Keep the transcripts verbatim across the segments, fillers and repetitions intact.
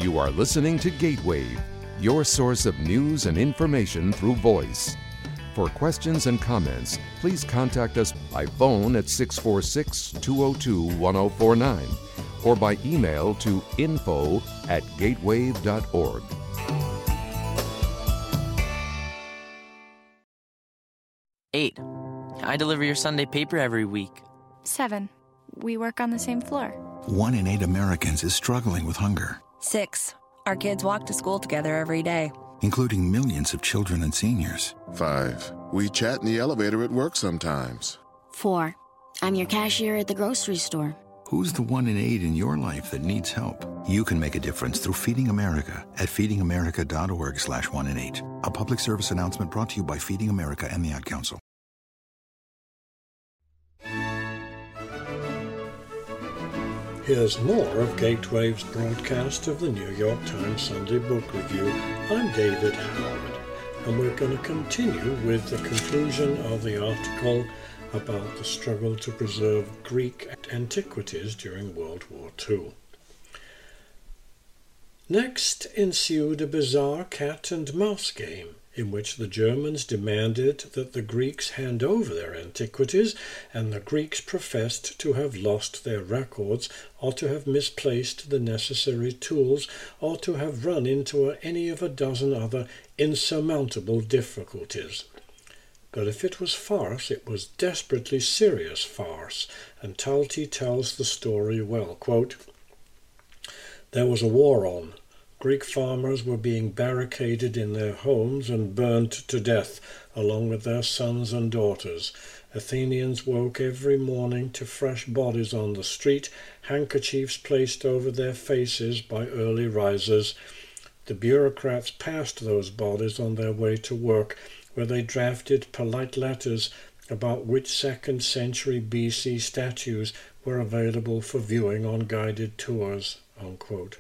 You are listening to Gatewave, your source of news and information through voice. For questions and comments, please contact us by phone at six four six, two zero two, one zero four nine or by email to info at gatewave dot org. Eight. I deliver your Sunday paper every week. Seven. We work on the same floor. One in eight Americans is struggling with hunger. Six. Our kids walk to school together every day, including millions of children and seniors. Five. We chat in the elevator at work sometimes. Four. I'm your cashier at the grocery store. Who's the one in eight in your life that needs help? You can make a difference through Feeding America at feeding america dot org slash one in eight. A public service announcement brought to you by Feeding America and the Ad Council. Here's more of Gatewave's broadcast of the New York Times Sunday Book Review. I'm David Howard, and we're going to continue with the conclusion of the article about the struggle to preserve Greek antiquities during World War Two. Next ensued a bizarre cat and mouse game, in which the Germans demanded that the Greeks hand over their antiquities, and the Greeks professed to have lost their records, or to have misplaced the necessary tools, or to have run into any of a dozen other insurmountable difficulties. But if it was farce, it was desperately serious farce, and Talty tells the story well. Quote, "There was a war on. Greek farmers were being barricaded in their homes and burned to death, along with their sons and daughters. Athenians woke every morning to fresh bodies on the street, handkerchiefs placed over their faces by early risers. The bureaucrats passed those bodies on their way to work, where they drafted polite letters about which second century B C statues were available for viewing on guided tours." Unquote.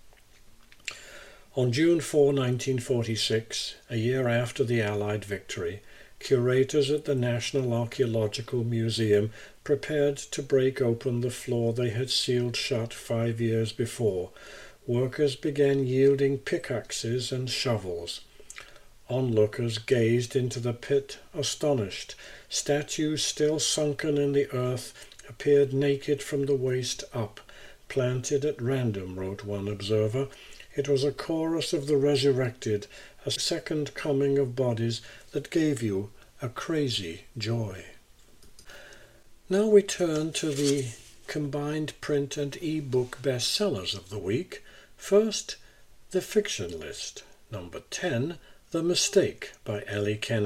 On June fourth, nineteen forty-six, a year after the Allied victory, curators at the National Archaeological Museum prepared to break open the floor they had sealed shut five years before. Workers began yielding pickaxes and shovels. Onlookers gazed into the pit, astonished. Statues still sunken in the earth appeared naked from the waist up. "Planted at random," wrote one observer. "It was a chorus of the resurrected, a second coming of bodies that gave you a crazy joy." Now we turn to the combined print and e-book bestsellers of the week. First, the fiction list. Number ten, The Mistake by Ellie Kennedy.